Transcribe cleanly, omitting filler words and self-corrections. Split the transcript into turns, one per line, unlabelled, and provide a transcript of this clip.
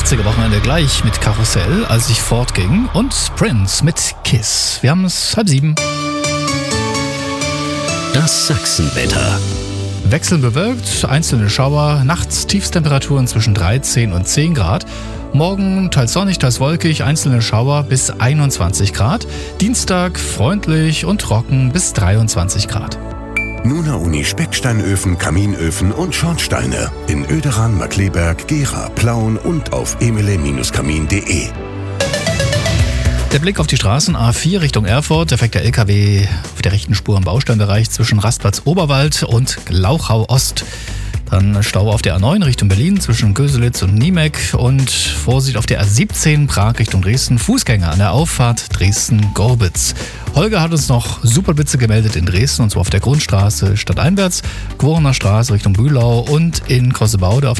80er-Wochenende gleich mit Karussell, als ich fortging, und Prince mit Kiss. Wir haben es 6:30.
Das Sachsenwetter.
Wechselnd bewölkt, einzelne Schauer, nachts Tiefstemperaturen zwischen 13 und 10 Grad. Morgen teils sonnig, teils wolkig, einzelne Schauer bis 21 Grad. Dienstag freundlich und trocken bis 23 Grad.
Nuna Uni Specksteinöfen, Kaminöfen und Schornsteine in Oederan, Markkleeberg, Gera, Plauen und auf emele-kamin.de.
Der Blick auf die Straßen A4 Richtung Erfurt, da fährt der LKW auf der rechten Spur im Bausteinbereich zwischen Rastplatz Oberwald und Glauchau Ost. Dann Stau auf der A9 Richtung Berlin zwischen Köselitz und Niemek und Vorsicht auf der A17 Prag Richtung Dresden. Fußgänger an der Auffahrt Dresden-Gorbitz. Holger hat uns noch Superblitze gemeldet in Dresden, und zwar auf der Grundstraße stadteinwärts, Gworener Straße Richtung Bühlau und in Kossebaude auf